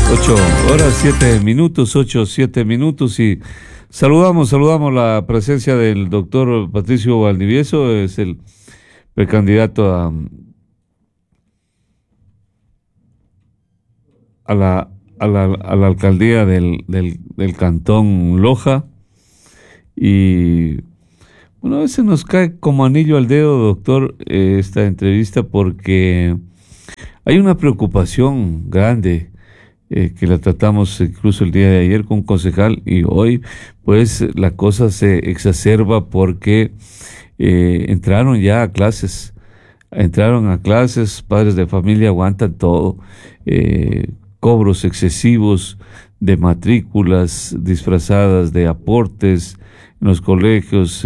8 horas 7 minutos, 7 minutos, y saludamos la presencia del doctor Patricio Valdivieso, es el precandidato a la alcaldía del Cantón Loja. Y bueno, a veces nos cae como anillo al dedo, doctor, esta entrevista, porque hay una preocupación grande que la tratamos incluso el día de ayer con un concejal, y hoy pues la cosa se exacerba porque entraron a clases, padres de familia aguantan todo, cobros excesivos de matrículas disfrazadas de aportes en los colegios,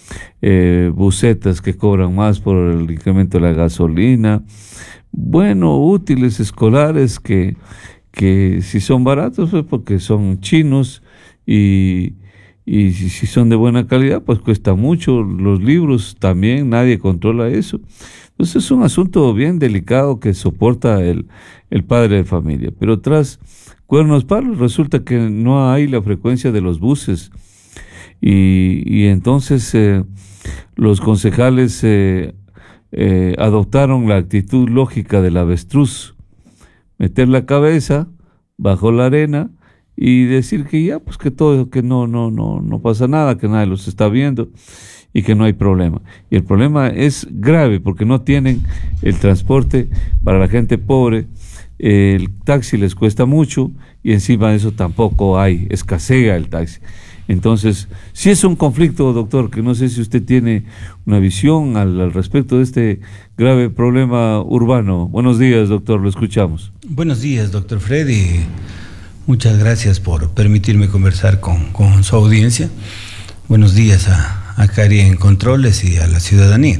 busetas que cobran más por el incremento de la gasolina, bueno, útiles escolares que si son baratos pues porque son chinos, y si son de buena calidad pues cuesta mucho. Los libros también, nadie controla eso. Entonces es un asunto bien delicado que soporta el padre de familia. Pero tras Cuernos Palos resulta que no hay la frecuencia de los buses, y entonces los concejales adoptaron la actitud lógica del avestruz: meter la cabeza bajo la arena y decir que ya, pues que todo, que no pasa nada, que nadie los está viendo y que no hay problema. Y el problema es grave porque no tienen el transporte para la gente pobre, el taxi les cuesta mucho y encima de eso tampoco escasea el taxi. Entonces, sí es un conflicto, doctor, que no sé si usted tiene una visión al respecto de este grave problema urbano. Buenos días, doctor, lo escuchamos. Buenos días, doctor Freddy. Muchas gracias por permitirme conversar con su audiencia. Buenos días a Cari en Controles y a la ciudadanía.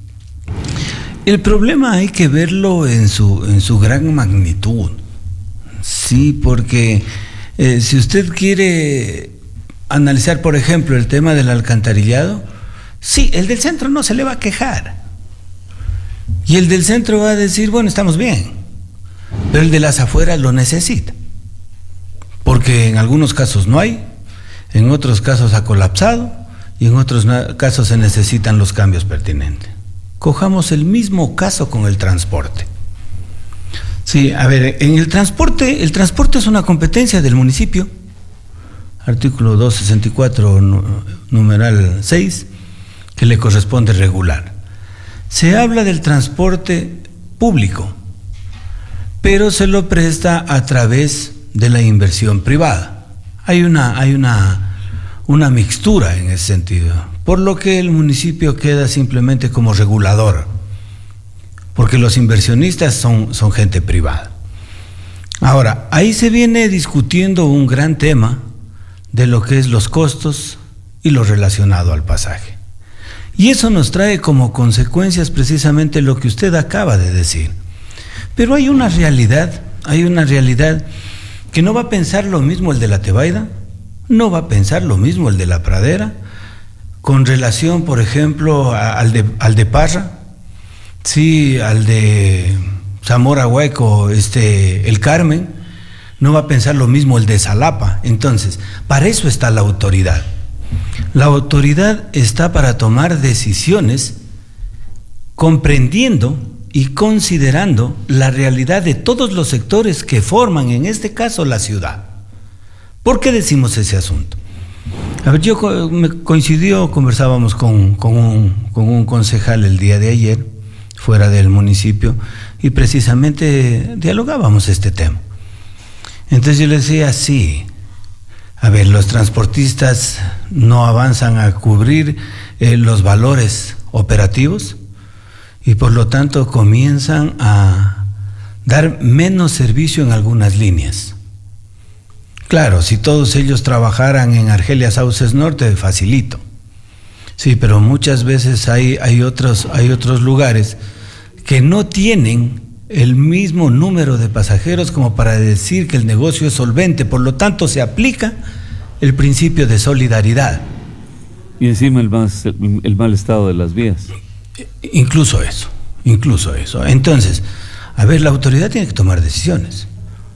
El problema hay que verlo en su gran magnitud. Sí, porque si usted quiere analizar, por ejemplo, el tema del alcantarillado, sí, el del centro no se le va a quejar. Y el del centro va a decir, bueno, estamos bien. Pero el de las afueras lo necesita. Porque en algunos casos no hay, en otros casos ha colapsado, y en otros casos se necesitan los cambios pertinentes. Cojamos el mismo caso con el transporte. Sí, a ver, en el transporte es una competencia del municipio. Artículo 264, numeral 6, que le corresponde regular. Se habla del transporte público, pero se lo presta a través de la inversión privada. Hay una mixtura en ese sentido, por lo que el municipio queda simplemente como regulador, porque los inversionistas son gente privada. Ahora, ahí se viene discutiendo un gran tema de lo que es los costos y lo relacionado al pasaje. Y eso nos trae como consecuencias precisamente lo que usted acaba de decir. Pero hay una realidad que no va a pensar lo mismo el de la Tebaida, no va a pensar lo mismo el de la Pradera, con relación, por ejemplo, al de Parra, sí, al de Zamora Hueco, el Carmen. No va a pensar lo mismo el de Salapa. Entonces, para eso está la autoridad. La autoridad está para tomar decisiones comprendiendo y considerando la realidad de todos los sectores que forman, en este caso, la ciudad. ¿Por qué decimos ese asunto? A ver, conversábamos con un concejal el día de ayer, fuera del municipio, y precisamente dialogábamos este tema. Entonces yo le decía, sí, a ver, los transportistas no avanzan a cubrir los valores operativos y por lo tanto comienzan a dar menos servicio en algunas líneas. Claro, si todos ellos trabajaran en Argelia Sauces Norte, facilito. Sí, pero muchas veces hay otros lugares que no tienen el mismo número de pasajeros como para decir que el negocio es solvente. Por lo tanto, se aplica el principio de solidaridad. Y encima el mal estado de las vías. Incluso eso. Entonces, a ver, la autoridad tiene que tomar decisiones.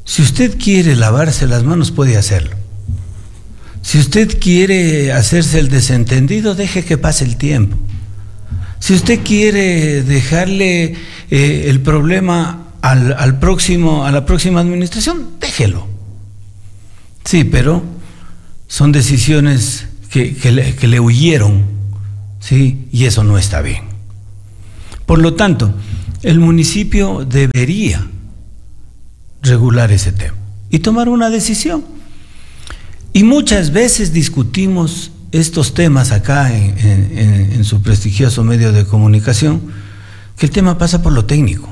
Si usted quiere lavarse las manos, puede hacerlo. Si usted quiere hacerse el desentendido, deje que pase el tiempo. Si usted quiere dejarle el problema a la próxima administración, déjelo. Sí, pero son decisiones que le huyeron, ¿sí? Y eso no está bien. Por lo tanto, el municipio debería regular ese tema y tomar una decisión. Y muchas veces discutimos estos temas acá en su prestigioso medio de comunicación, que el tema pasa por lo técnico.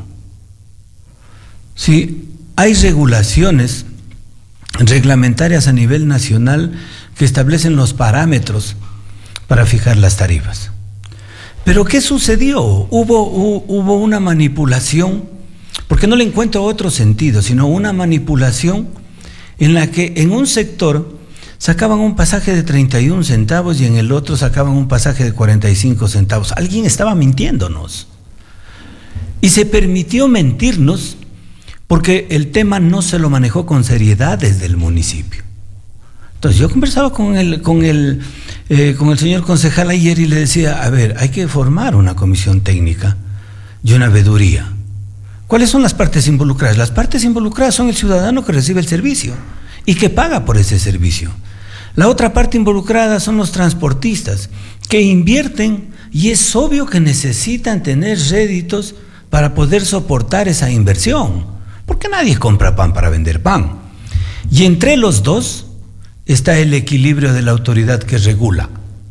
Sí, hay regulaciones reglamentarias a nivel nacional que establecen los parámetros para fijar las tarifas. Pero ¿qué sucedió? Hubo una manipulación, porque no le encuentro otro sentido, sino una manipulación en la que en un sector sacaban un pasaje de 31 centavos y en el otro sacaban un pasaje de 45 centavos. Alguien estaba mintiéndonos. Y se permitió mentirnos porque el tema no se lo manejó con seriedad desde el municipio. Entonces yo conversaba con el señor concejal ayer y le decía, a ver, hay que formar una comisión técnica y una veeduría. ¿Cuáles son las partes involucradas? Las partes involucradas son el ciudadano que recibe el servicio y que paga por ese servicio. La otra parte involucrada son los transportistas que invierten y es obvio que necesitan tener réditos para poder soportar esa inversión, porque nadie compra pan para vender pan. Y entre los dos está el equilibrio de la autoridad que regula.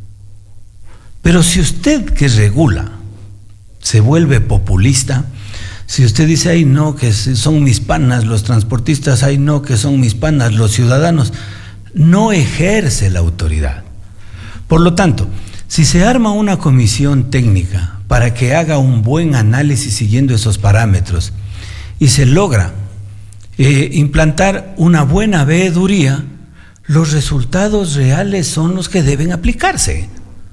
Pero si usted que regula se vuelve populista, si usted dice, ay no, que son mis panas los transportistas, ay no, que son mis panas los ciudadanos, no ejerce la autoridad. Por lo tanto, si se arma una comisión técnica para que haga un buen análisis siguiendo esos parámetros y se logra implantar una buena veeduría, los resultados reales son los que deben aplicarse.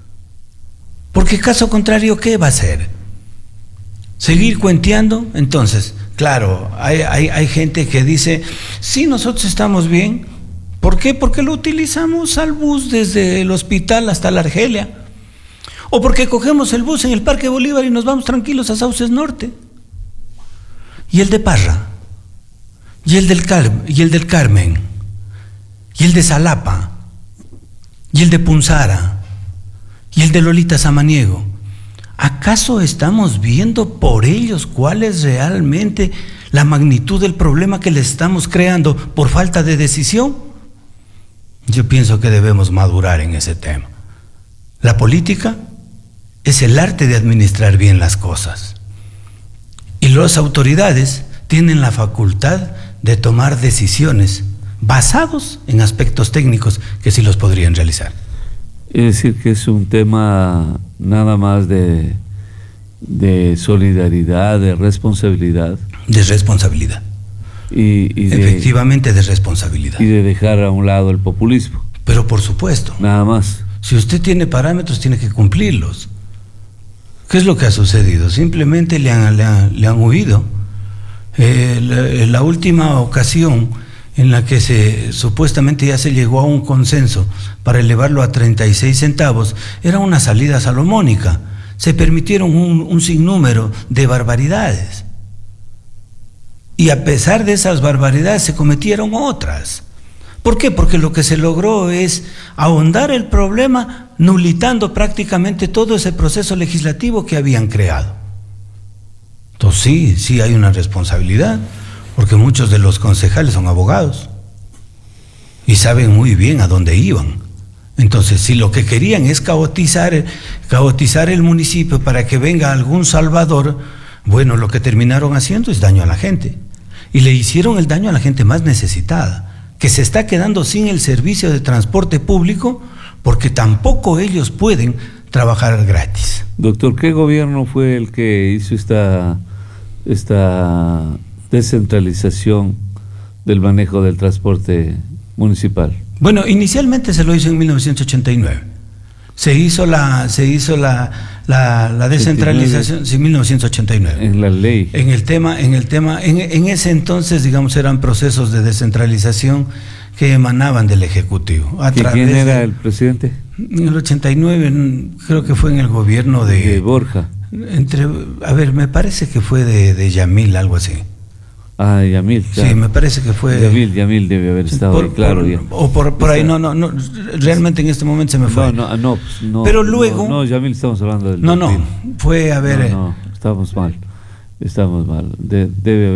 Porque caso contrario, ¿qué va a hacer? ¿Seguir cuenteando? Entonces, claro, hay gente que dice, sí, nosotros estamos bien. ¿Por qué? Porque lo utilizamos al bus desde el hospital hasta la Argelia. O porque cogemos el bus en el Parque Bolívar y nos vamos tranquilos a Sauces Norte. Y el de Parra, y el del Carmen, y el de Salapa, y el de Punzara, y el de Lolita Samaniego. ¿Acaso estamos viendo por ellos cuál es realmente la magnitud del problema que les estamos creando por falta de decisión? Yo pienso que debemos madurar en ese tema. La política es el arte de administrar bien las cosas. Y las autoridades tienen la facultad de tomar decisiones basados en aspectos técnicos que sí los podrían realizar. Es decir, que es un tema nada más de solidaridad, de responsabilidad. De responsabilidad. Efectivamente, de responsabilidad. Y de dejar a un lado el populismo. Pero por supuesto. Nada más. Si usted tiene parámetros, tiene que cumplirlos. ¿Qué es lo que ha sucedido? Simplemente le han huido. La última ocasión en la que supuestamente ya se llegó a un consenso para elevarlo a 36 centavos, era una salida salomónica. Se permitieron un sinnúmero de barbaridades. Y a pesar de esas barbaridades se cometieron otras. ¿Por qué? Porque lo que se logró es ahondar el problema, nulitando prácticamente todo ese proceso legislativo que habían creado. Entonces sí hay una responsabilidad, porque muchos de los concejales son abogados y saben muy bien a dónde iban. Entonces, si lo que querían es caotizar el municipio para que venga algún salvador, bueno, lo que terminaron haciendo es daño a la gente. Y le hicieron el daño a la gente más necesitada, que se está quedando sin el servicio de transporte público porque tampoco ellos pueden trabajar gratis. Doctor, ¿qué gobierno fue el que hizo esta descentralización del manejo del transporte municipal? Bueno, inicialmente se lo hizo en 1989. Se hizo la descentralización, sí, 1989. En la ley. En ese entonces, digamos, eran procesos de descentralización que emanaban del Ejecutivo. ¿Quién era el presidente? En el 89, creo que fue en el gobierno de Borja. Me parece que fue de Yamil, algo así. Ah, Yamil, claro. Sí, me parece que fue... Yamil debe haber estado ahí, claro. Por ahí, no, realmente en este momento se me fue. No, pero luego... No, Yamil, estamos hablando del... No, fue, a ver... No, estamos mal. Debe